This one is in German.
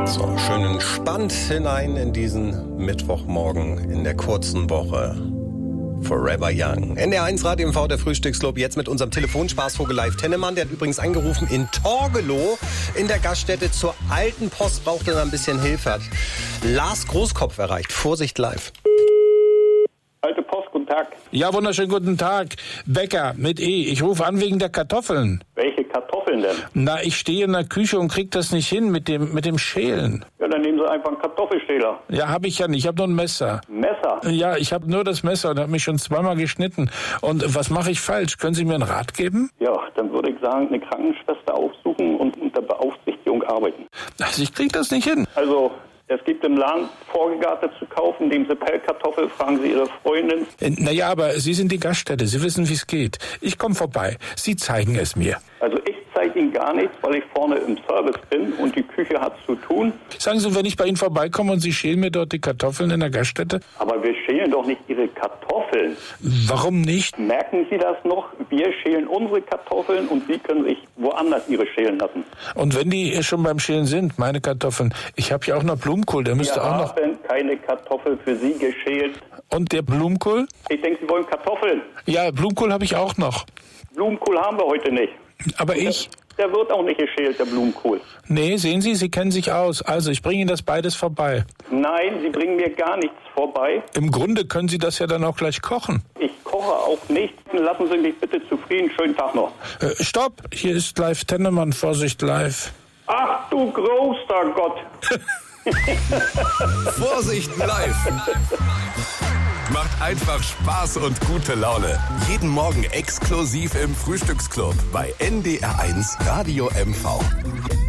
So, schön entspannt hinein in diesen Mittwochmorgen in der kurzen Woche. Forever Young. NDR1 Radio MV, der Frühstücksclub, jetzt mit unserem Telefonspaßvogel Live Tennemann. Der hat übrigens angerufen in Torgelow in der Gaststätte zur alten Post, brauchte da ein bisschen Hilfe. Hat Lars Großkopf erreicht. Vorsicht live. Alte Post, guten Tag. Ja, wunderschönen guten Tag. Bäcker mit E. Ich rufe an wegen der Kartoffeln. Welche Kartoffeln denn? Na, ich stehe in der Küche und krieg das nicht hin mit dem Schälen. Ja, dann nehmen Sie einfach einen Kartoffelschäler. Ja, habe ich ja nicht. Ich habe nur ein Messer. Messer? Ja, ich habe nur das Messer und habe mich schon zweimal geschnitten. Und was mache ich falsch? Können Sie mir einen Rat geben? Ja, dann würde ich sagen, eine Krankenschwester aufsuchen und unter Beaufsichtigung arbeiten. Also ich krieg das nicht hin. Also, es gibt im Laden Vorgegarte zu kaufen, nehmen Sie Pellkartoffel, fragen Sie Ihre Freundin. Naja, aber Sie sind die Gaststätte. Sie wissen, wie es geht. Ich komme vorbei. Sie zeigen es mir. Also ich zeige Ihnen gar nichts, weil ich vorne im Service bin und die Küche hat zu tun. Sagen Sie, wenn ich bei Ihnen vorbeikomme und Sie schälen mir dort die Kartoffeln in der Gaststätte? Aber wir schälen doch nicht Ihre Kartoffeln. Warum nicht? Merken Sie das noch? Wir schälen unsere Kartoffeln und Sie können sich woanders Ihre schälen lassen. Und wenn die schon beim Schälen sind, meine Kartoffeln, ich habe ja auch noch Blumenkohl, der müsste auch noch... Wir haben keine Kartoffel für Sie geschält. Und der Blumenkohl? Ich denke, Sie wollen Kartoffeln. Ja, Blumenkohl habe ich auch noch. Blumenkohl haben wir heute nicht. Aber ich... Der wird auch nicht geschält, der Blumenkohl. Nee, sehen Sie, Sie kennen sich aus. Also, ich bringe Ihnen das beides vorbei. Nein, Sie bringen mir gar nichts vorbei. Im Grunde können Sie das ja dann auch gleich kochen. Ich koche auch nicht. Lassen Sie mich bitte zufrieden. Schönen Tag noch. Stopp! Hier ist Live Tennemann. Vorsicht, live. Ach du großer Gott! Vorsicht live! Macht einfach Spaß und gute Laune. Jeden Morgen exklusiv im Frühstücksclub bei NDR1 Radio MV.